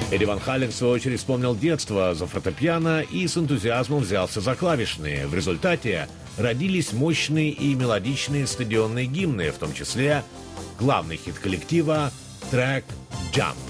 Эдди Ван Хален, в свою очередь, вспомнил детство за фортепиано и с энтузиазмом взялся за клавишные. В результате родились мощные и мелодичные стадионные гимны, в том числе главный хит коллектива «Трек Jump».